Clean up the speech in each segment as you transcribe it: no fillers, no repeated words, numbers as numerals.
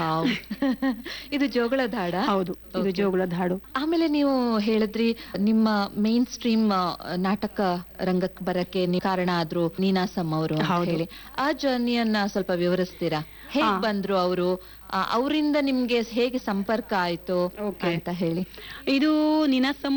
Wow ಇದು ಜೋಗಳದ ಹಾಡ? ಹೌದು, ಇದು ಜೋಗಳದ ಹಾಡು. ಆಮೇಲೆ ನೀವು ಹೇಳಿದ್ರಿ ನಿಮ್ಮ ಮೇನ್ ಸ್ಟ್ರೀಮ್ ನಾಟಕ ರಂಗಕ್ಕೆ ಬರಕ್ಕೆ ಕಾರಣ ಆದ್ರು ನೀನಾಸಂ ಅವರು ಅಂತ ಹೇಳಿ. ಆ ಜರ್ನಿಯನ್ನ ಸ್ವಲ್ಪ ವಿವರಿಸ್ತೀರಾ? ಹೇಗ್ ಬಂದ್ರು ಅವರು, ಅವರಿಂದ ನಿಮ್ಗೆ ಹೇಗೆ ಸಂಪರ್ಕ ಆಯ್ತು ಅಂತ ಹೇಳಿ. ಇದು ನೀನಾಸಂ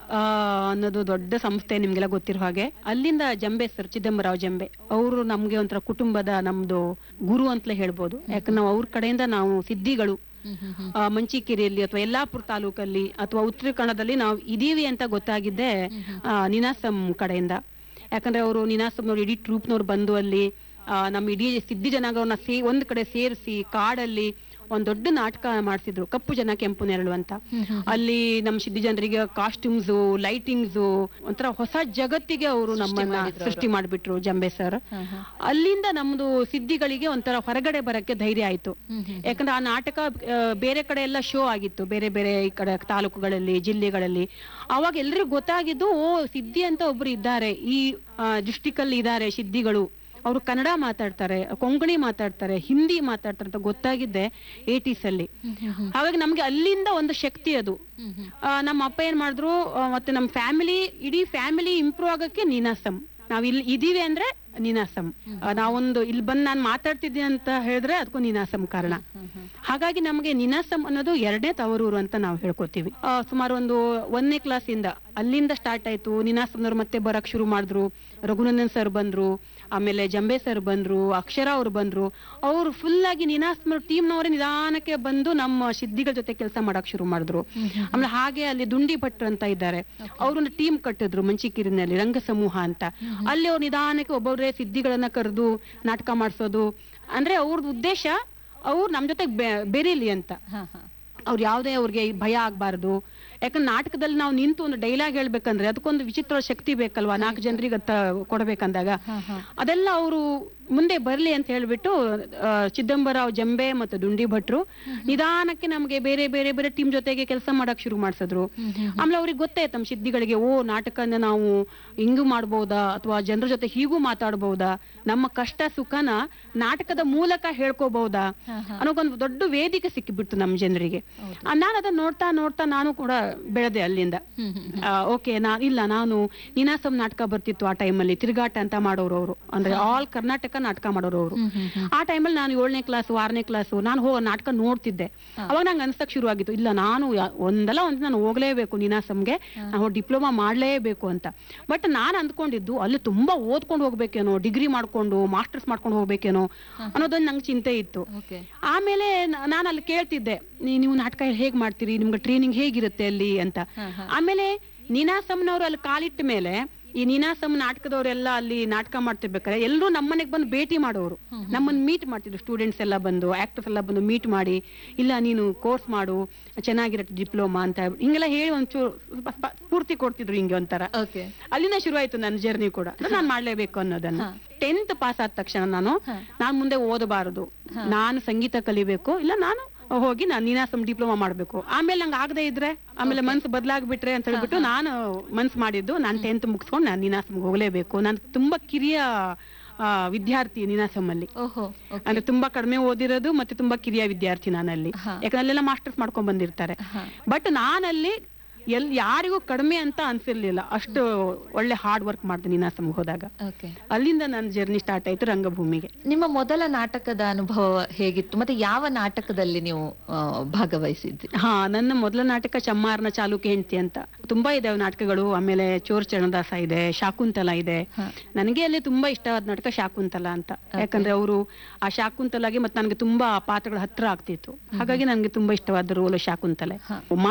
ಅನ್ನೋದು ದೊಡ್ಡ ಸಂಸ್ಥೆ, ನಿಮ್ಗೆಲ್ಲ ಗೊತ್ತಿರೋ ಹಾಗೆ. ಅಲ್ಲಿಂದ ಜಂಬೆ ಸರ್, ಚಿದಂಬರಾವ್ ಜಂಬೆ ಅವರು ನಮ್ಗೆ ಒಂಥರ ಕುಟುಂಬದ ನಮ್ದು ಗುರು ಅಂತಲೇ ಹೇಳ್ಬೋದು. ಯಾಕಂದ್ರೆ ನಾವು ಅವ್ರ ಕಡೆಯಿಂದ ನಾವು ಸಿದ್ಧಿಗಳು ಮಂಚಿಕೇರಿಯಲ್ಲಿ ಅಥವಾ ಯಲ್ಲಾಪುರ ತಾಲೂಕಲ್ಲಿ ಅಥವಾ ಉತ್ತರ ಕನ್ನಡದಲ್ಲಿ ನಾವು ಇದೀವಿ ಅಂತ ಗೊತ್ತಾಗಿದ್ದೆ ನೀನಾಸಂ ಕಡೆಯಿಂದ. ಯಾಕಂದ್ರೆ ಅವರು ನೀನಾಸಂನವ್ರು ಇಡೀ ಟ್ರೂಪ್ನವ್ರು ಬಂದು ಅಲ್ಲಿ ನಮ್ಮ ಇಡೀ ಸಿದ್ಧಿ ಜನಾಂಗವ್ರನ್ನ ಒಂದ್ ಕಡೆ ಸೇರಿಸಿ ಕಾಡಲ್ಲಿ ಒಂದ್ ದೊಡ್ಡ ನಾಟಕ ಮಾಡಿಸಿದ್ರು, ಕಪ್ಪು ಜನ ಕೆಂಪು ನೆರಳು ಅಂತ. ಅಲ್ಲಿ ನಮ್ಮ ಸಿದ್ಧಿ ಜನರಿಗೆ ಕಾಸ್ಟ್ಯೂಮ್ಸ್, ಲೈಟಿಂಗ್ಸ್, ಒಂಥರ ಹೊಸ ಜಗತ್ತಿಗೆ ಅವರು ನಮ್ಮನ್ನ ಸೃಷ್ಟಿ ಮಾಡ್ಬಿಟ್ರು ಜಂಬೆ ಸರ್. ಅಲ್ಲಿಂದ ನಮ್ದು ಸಿದ್ಧಿಗಳಿಗೆ ಒಂಥರ ಹೊರಗಡೆ ಬರಕ್ಕೆ ಧೈರ್ಯ ಆಯ್ತು. ಯಾಕಂದ್ರೆ ಆ ನಾಟಕ ಬೇರೆ ಕಡೆ ಎಲ್ಲ ಶೋ ಆಗಿತ್ತು, ಬೇರೆ ಬೇರೆ ಈ ಕಡೆ ತಾಲೂಕುಗಳಲ್ಲಿ, ಜಿಲ್ಲೆಗಳಲ್ಲಿ. ಅವಾಗ ಎಲ್ರಿಗೂ ಗೊತ್ತಾಗಿದ್ದು, ಓ ಸಿದ್ಧಿ ಅಂತ ಒಬ್ರು ಇದ್ದಾರೆ, ಈ ಡಿಸ್ಟ್ರಿಕ್ಟ್ ಅಲ್ಲಿ ಇದ್ದಾರೆ ಸಿದ್ಧಿಗಳು, ಅವರು ಕನ್ನಡ ಮಾತಾಡ್ತಾರೆ, ಕೊಂಕಣಿ ಮಾತಾಡ್ತಾರೆ, ಹಿಂದಿ ಮಾತಾಡ್ತಾರೆ ಅಂತ ಗೊತ್ತಾಗಿದ್ದೆ 80s ಅಲ್ಲಿ. ಹಾಗಾಗಿ ನಮ್ಗೆ ಅಲ್ಲಿಂದ ಒಂದು ಶಕ್ತಿ ಅದು. ನಮ್ಮ ಅಪ್ಪ ಏನ್ ಮಾಡಿದ್ರು, ಮತ್ತೆ ನಮ್ಮ ಫ್ಯಾಮಿಲಿ, ಇಡೀ ಫ್ಯಾಮಿಲಿ ಇಂಪ್ರೂವ್ ಆಗಕ್ಕೆ ನೀನಾಸಂ. ನಾವ್ ಇಲ್ಲಿ ಇದೀವಿ ಅಂದ್ರೆ ನೀನಾಸಂ. ನಾವೊಂದು ಇಲ್ಲಿ ಬಂದು ನಾನು ಮಾತಾಡ್ತಿದ್ದೀನಿ ಅಂತ ಹೇಳಿದ್ರೆ ಅದಕ್ಕೂ ನೀನಾಸಂ ಕಾರಣ. ಹಾಗಾಗಿ ನಮ್ಗೆ ನೀನಾಸಂ ಅನ್ನೋದು ಎರಡನೇ ತವರೂರು ಅಂತ ನಾವು ಹೇಳ್ಕೊತೀವಿ. ಸುಮಾರು ಒಂದು 1ನೇ ಕ್ಲಾಸಿಂದ ಅಲ್ಲಿಂದ ಸ್ಟಾರ್ಟ್ ಆಯ್ತು. ನೀನಾಸಂನವ್ರು ಮತ್ತೆ ಬರಕ್ ಶುರು ಮಾಡಿದ್ರು. ರಘುನಂದನ್ ಸರ್ ಬಂದ್ರು, ಆಮೇಲೆ ಜಂಬೆ ಸರ್ ಬಂದ್ರು, ಅಕ್ಷರ ಅವ್ರು ಬಂದ್ರು. ಅವ್ರು ಫುಲ್ ಆಗಿ ನೀನಾಸಂ ಟೀಮ್ನವರೇ ನಿಧಾನಕ್ಕೆ ಬಂದು ನಮ್ಮ ಸಿದ್ಧಿಗಳ ಜೊತೆ ಕೆಲಸ ಮಾಡಕ್ ಶುರು ಮಾಡಿದ್ರು. ಆಮೇಲೆ ಹಾಗೆ ಅಲ್ಲಿ ದುಂಡಿ ಭಟ್ರು ಅಂತ ಇದ್ದಾರೆ, ಅವ್ರನ್ನ ಟೀಮ್ ಕಟ್ಟಿದ್ರು ಮಂಚಿಕೇರಿನಲ್ಲಿ, ರಂಗ ಸಮೂಹ ಅಂತ. ಅಲ್ಲಿ ಅವ್ರು ನಿಧಾನಕ್ಕೆ ಒಬ್ಬೊಬ್ರೇ ಸಿದ್ಧಿಗಳನ್ನ ಕರೆದು ನಾಟಕ ಮಾಡಿಸೋದು. ಅಂದ್ರೆ ಅವ್ರದ್ದು ಉದ್ದೇಶ ಅವ್ರು ನಮ್ ಜೊತೆ ಬೆರೀಲಿ ಅಂತ. ಅವ್ರು ಯಾವ್ದೇ ಅವ್ರಿಗೆ ಭಯ ಆಗ್ಬಾರ್ದು. ಯಾಕಂದ್ರೆ ನಾಟಕದಲ್ಲಿ ನಾವು ನಿಂತು ಒಂದು ಡೈಲಾಗ್ ಹೇಳ್ಬೇಕಂದ್ರೆ ಅದಕ್ಕೊಂದು ವಿಚಿತ್ರ ಶಕ್ತಿ ಬೇಕಲ್ವಾ, 4 ಜನರಿಗೆ ಕೊಡಬೇಕಂದಾಗ. ಅದೆಲ್ಲ ಅವರು ಮುಂದೆ ಬರ್ಲಿ ಅಂತ ಹೇಳ್ಬಿಟ್ಟು ಚಿದಂಬರಾವ್ ಜಂಬೆ ಮತ್ತು ದುಂಡಿ ಭಟ್ರು ನಿಧಾನಕ್ಕೆ ನಮ್ಗೆ ಬೇರೆ ಬೇರೆ ಬೇರೆ ಟೀಮ್ ಜೊತೆಗೆ ಕೆಲಸ ಮಾಡಕ್ ಶುರು ಮಾಡ್ಸಿದ್ರು. ಆಮೇಲೆ ಅವ್ರಿಗೆ ಗೊತ್ತಾಯ್ತು ನಮ್ಮ ಸಿದ್ಧಿಗಳಿಗೆ, ಓ ನಾಟಕನ ನಾವು ಹಿಂಗೂ ಮಾಡ್ಬೋದಾ, ಅಥವಾ ಜನರ ಜೊತೆ ಹೀಗೂ ಮಾತಾಡ್ಬೋದಾ, ನಮ್ಮ ಕಷ್ಟ ಸುಖನ ನಾಟಕದ ಮೂಲಕ ಹೇಳ್ಕೋಬಹುದಾ ಅನ್ನೋಕೊಂದು ದೊಡ್ಡ ವೇದಿಕೆ ಸಿಕ್ಕಿಬಿಡ್ತು ನಮ್ಮ ಜನರಿಗೆ. ನಾನು ಅದನ್ನ ನೋಡ್ತಾ ನೋಡ್ತಾ ನಾನು ಕೂಡ ಬೆಳೆದೆ ಅಲ್ಲಿಂದ. ಓಕೆ, ನಾನು ನೀನಾಸಂ ನಾಟಕ ಬರ್ತಿತ್ತು ಆ ಟೈಮಲ್ಲಿ, ತಿರುಗಾಟ ಅಂತ ಮಾಡೋರು ಅವರು, ಅಂದ್ರೆ ಆಲ್ ಕರ್ನಾಟಕ ನಾಟಕ ಮಾಡೋರು ಅವರು. ಆ ಟೈಮಲ್ಲಿ ನಾನು 7ನೇ ಕ್ಲಾಸ್ 6ನೇ ಕ್ಲಾಸ್ ನಾನು ನಾಟಕ ನೋಡ್ತಿದ್ದೆ. ಅವಾಗ ನಂಗೆ ಅನ್ಸಕ್ ಶುರು ಆಗಿತ್ತು, ಇಲ್ಲ ನಾನು ಒಂದಲ್ಲ ಒಂದು ನಾನು ಹೋಗ್ಲೇಬೇಕು ನೀನಾಸಂಗೆ, ನಾವು ಡಿಪ್ಲೊಮಾ ಮಾಡ್ಲೇಬೇಕು ಅಂತ. ಬಟ್ ನಾನು ಅಂದ್ಕೊಂಡಿದ್ದು ಅಲ್ಲಿ ತುಂಬಾ ಓದ್ಕೊಂಡು ಹೋಗ್ಬೇಕೇನೋ, ಡಿಗ್ರಿ ಮಾಡ್ಕೊಂಡು ಮಾಸ್ಟರ್ಸ್ ಮಾಡ್ಕೊಂಡು ಹೋಗ್ಬೇಕೇನೋ ಅನ್ನೋದೊಂದು ನಂಗೆ ಚಿಂತೆ ಇತ್ತು. ಆಮೇಲೆ ನಾನು ಅಲ್ಲಿ ಕೇಳ್ತಿದ್ದೆ, ನೀವು ನಾಟಕ ಹೇಗ್ ಮಾಡ್ತೀರಿ, ನಿಮ್ಗೆ ಟ್ರೈನಿಂಗ್ ಹೇಗಿರುತ್ತೆ ಅಲ್ಲಿ ಅಂತ. ಆಮೇಲೆ ನೀನಾಸಂನವ್ರು ಅಲ್ಲಿ ಕಾಲಿಟ್ಟ ಮೇಲೆ ಈ ನೀನಾಸಂ ನಾಟಕದವರೆಲ್ಲ ಅಲ್ಲಿ ನಾಟಕ ಮಾಡ್ತಿರ್ಬೇಕಾದ್ರೆ ಎಲ್ಲರೂ ನಮ್ಮನೆಗೆ ಬಂದು ಭೇಟಿ ಮಾಡೋರು, ನಮ್ಮನ್ನ ಮೀಟ್ ಮಾಡ್ತಿದ್ರು. ಸ್ಟೂಡೆಂಟ್ಸ್ ಎಲ್ಲ ಬಂದು, ಆಕ್ಟರ್ಸ್ ಎಲ್ಲ ಬಂದು ಮೀಟ್ ಮಾಡಿ, ಇಲ್ಲ ನೀನು ಕೋರ್ಸ್ ಮಾಡು ಚೆನ್ನಾಗಿರತ್ತೆ ಡಿಪ್ಲೊಮಾ ಅಂತ ಹಿಂಗೆಲ್ಲ ಹೇಳಿ ಒಂಚೂರು ಸ್ಫೂರ್ತಿ ಕೊಡ್ತಿದ್ರು. ಹಿಂಗೆ ಒಂಥರ ಅಲ್ಲಿಂದ ಶುರು ಆಯ್ತು ನನ್ನ ಜರ್ನಿ ಕೂಡ. ನಾನು ಮಾಡ್ಲೇಬೇಕು ಅನ್ನೋದನ್ನ. 10th ಪಾಸ್ ಆದ ತಕ್ಷಣ ನಾನು ಮುಂದೆ ಓದಬಾರದು, ನಾನು ಸಂಗೀತ ಕಲಿಬೇಕು, ಇಲ್ಲ ನಾನು ಹೋಗಿ ನಾನು ನೀನಾಸಂ ಡಿಪ್ಲೊಮಾ ಮಾಡ್ಬೇಕು. ಆಮೇಲೆ ನಂಗೆ ಆಗದೆ ಇದ್ರೆ, ಆಮೇಲೆ ಮನ್ಸು ಬದಲಾಗ್ಬಿಟ್ರೆ ಅಂತ ಹೇಳ್ಬಿಟ್ಟು ನಾನು ಮನ್ಸು ಮಾಡಿದ್ದು, ನಾನು 10th ಮುಗಿಸ್ಕೊಂಡು ನಾನು ನೀನಾಸಂಗೆ ಹೋಗ್ಲೇಬೇಕು. ನಾನು ತುಂಬಾ ಕಿರಿಯ ವಿದ್ಯಾರ್ಥಿ ನೀನಾಸಂ ಅಲ್ಲಿ, ಅಂದ್ರೆ ತುಂಬಾ ಕಡಿಮೆ ಓದಿರೋದು ಮತ್ತೆ ತುಂಬಾ ಕಿರಿಯ ವಿದ್ಯಾರ್ಥಿ ನಾನಲ್ಲಿ. ಯಾಕಂದ್ರೆ ಅಲ್ಲೆಲ್ಲ ಮಾಸ್ಟರ್ಸ್ ಮಾಡ್ಕೊಂಡ್ ಬಂದಿರ್ತಾರೆ. ಬಟ್ ನಾನಲ್ಲಿ ಯಾರಿಗೂ ಕಡಿಮೆ ಅಂತ ಅನ್ಸಿರ್ಲಿಲ್ಲ, ಅಷ್ಟು ಒಳ್ಳೆ ಹಾರ್ಡ್ ವರ್ಕ್ ಮಾಡ್ದೆ ನೀನಾಸಂಗೆ ಹೋದಾಗ. ಅಲ್ಲಿಂದ ನನ್ನ ಜರ್ನಿ ಸ್ಟಾರ್ಟ್ ಆಯ್ತು ರಂಗಭೂಮಿಗೆ. ನಿಮ್ಮ ಮೊದಲ ನಾಟಕದ ಅನುಭವ ಹೇಗಿತ್ತು, ಮತ್ತೆ ಯಾವ ನಾಟಕದಲ್ಲಿ ನೀವು ಭಾಗವಹಿಸಿದ್ರಿ? ನನ್ನ ಮೊದಲ ನಾಟಕ ಚಮ್ಮಾರನ ಚಾಲುಕ್ಯ ಹೆಂಡತಿ ಅಂತ. ತುಂಬಾ ಇದಾವೆ ನಾಟಕಗಳು. ಆಮೇಲೆ ಚೋರ್ ಚರಣದಾಸ ಇದೆ, ಶಾಕುಂತಲ ಇದೆ. ನನಗೆ ಅಲ್ಲಿ ತುಂಬಾ ಇಷ್ಟವಾದ ನಾಟಕ ಶಾಕುಂತಲ ಅಂತ. ಯಾಕಂದ್ರೆ ಅವರು ಆ ಶಾಕುಂತಲಾಗೆ ಮತ್ತೆ ನನಗೆ ತುಂಬಾ ಪಾತ್ರಗಳ ಹತ್ರ ಆಗ್ತಿತ್ತು. ಹಾಗಾಗಿ ನನಗೆ ತುಂಬಾ ಇಷ್ಟವಾದ ರೋಲ್ ಶಾಕುಂತಲೆ.